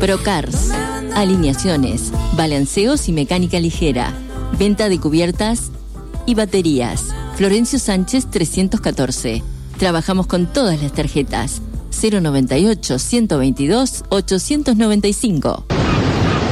Procars, alineaciones, balanceos y mecánica ligera, venta de cubiertas y baterías. Florencio Sánchez 314. Trabajamos con todas las tarjetas. 098 122 895.